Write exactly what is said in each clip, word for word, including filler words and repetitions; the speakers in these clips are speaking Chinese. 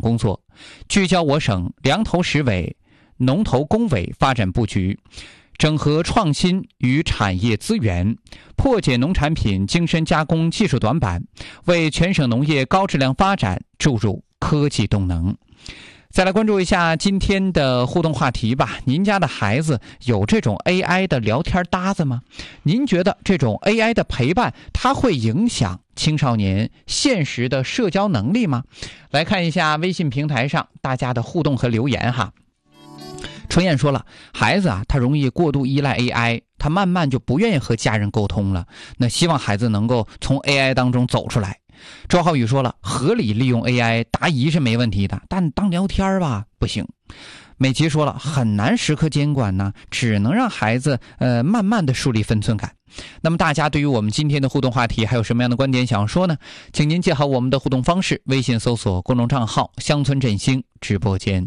工作，聚焦我省粮头实委、农投工委发展布局，整合创新与产业资源，破解农产品精深加工技术短板，为全省农业高质量发展注入科技动能。再来关注一下今天的互动话题吧。您家的孩子有这种 A I 的聊天搭子吗？您觉得这种 A I 的陪伴，它会影响青少年现实的社交能力吗？来看一下微信平台上大家的互动和留言哈。春燕说了，孩子啊，他容易过度依赖 A I， 他慢慢就不愿意和家人沟通了。那希望孩子能够从 A I 当中走出来。周浩宇说了，合理利用 A I 答疑是没问题的，但当聊天吧不行。美琪说了，很难时刻监管呢，只能让孩子呃慢慢的树立分寸感。那么大家对于我们今天的互动话题还有什么样的观点想要说呢？请您记好我们的互动方式，微信搜索公众账号乡村振兴直播间。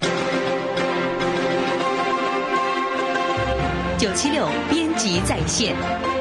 九七六编辑在线。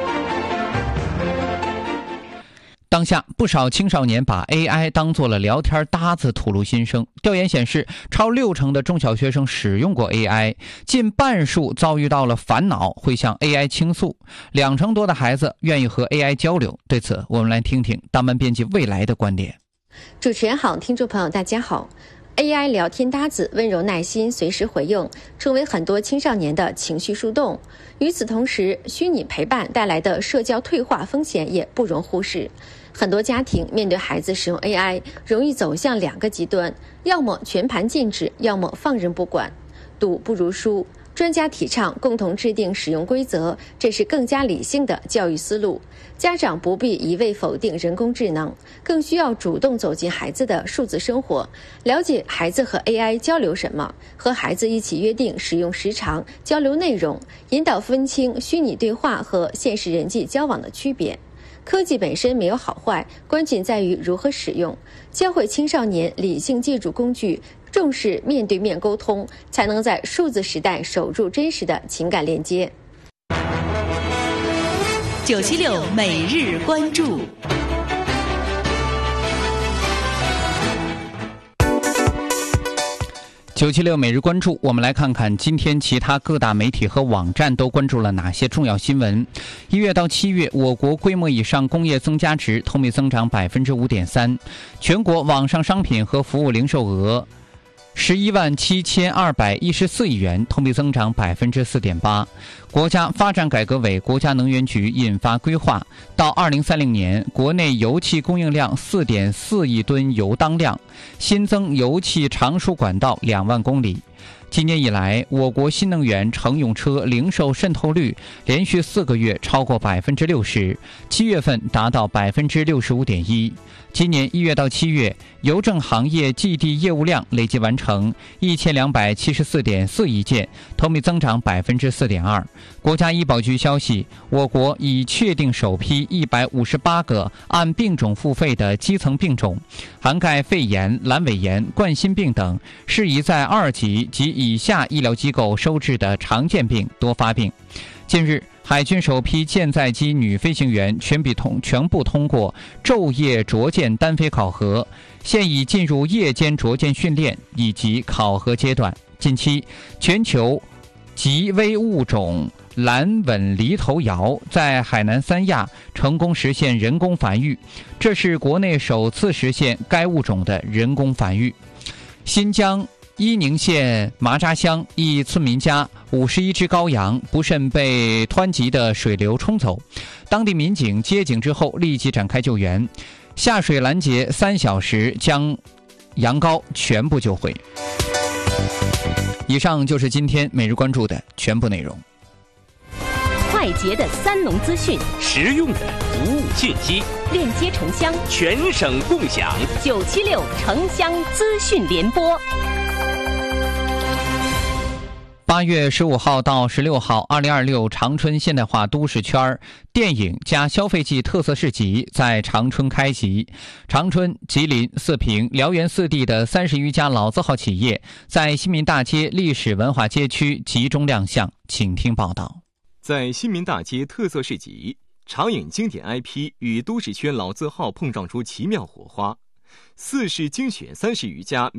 当下不少青少年把 A I 当作了聊天搭子，吐露心声。调研显示，超六成的中小学生使用过 A I， 近半数遭遇到了烦恼会向 A I 倾诉，两成多的孩子愿意和 A I 交流。对此，我们来听听当班编辑未来的观点。 主持人好，听众朋友大家好。A I 聊天搭子温柔耐心，随时回应，成为很多青少年的情绪树洞。与此同时，虚拟陪伴带来的社交退化风险也不容忽视。很多家庭面对孩子使用 A I， 容易走向两个极端，要么全盘禁止，要么放任不管。赌不如输。专家提倡共同制定使用规则，这是更加理性的教育思路。家长不必一味否定人工智能，更需要主动走进孩子的数字生活，了解孩子和 A I 交流什么，和孩子一起约定使用时长、交流内容，引导分清虚拟对话和现实人际交往的区别。科技本身没有好坏，关键在于如何使用。教会青少年理性借助工具，重视面对面沟通，才能在数字时代守住真实的情感连接。 九七六每日关注。 九七六每日关注，我们来看看今天其他各大媒体和网站都关注了哪些重要新闻。一月到七月，我国规模以上工业增加值同比增长百分之五点三，全国网上商品和服务零售额十一万七千二百一十四亿元，同比增长百分之四点八。国家发展改革委、国家能源局印发规划，到二零三零年，国内油气供应量四点四亿吨油当量，新增油气长输管道两万公里。今年以来，我国新能源乘用车零售渗透率连续四个月超过百分之六十，七月份达到百分之六十五点一。今年一月到七月，邮政行业寄递业务量累计完成一千两百七十四点四亿件，同比增长百分之四点二。国家医保局消息，我国已确定首批一百五十八个按病种付费的基层病种，涵盖肺炎、阑尾炎、冠心病等，适宜在二级及以下医疗机构收治的常见病、多发病。近日，海军首批舰载机女飞行员全比通全部通过昼夜着舰单飞考核，现已进入夜间着舰训练以及考核阶段。近期，全球极危物种蓝吻犁头鹞在海南三亚成功实现人工繁育，这是国内首次实现该物种的人工繁育。新疆伊宁县麻扎乡一村民家五十一只羔羊不慎被湍急的水流冲走，当地民警接警之后立即展开救援，下水拦截三小时将羊羔全部救回。以上就是今天每日关注的全部内容。 快捷的三农资讯， 实用的服务信息， 链接城乡， 全省共享。 九七六城乡资讯联播。 八月十五号到十六号，二零二六长春现代化都市圈电影加消费季特色市集在长春开集。长春、吉林、四平、辽源四地的三十余家老字号企业在新民大街历史文化街区集中亮相，请听报道。 在新民大街特色市集，长影经典 I P 与都市圈老字号碰撞出奇妙火花，四市精选三十余家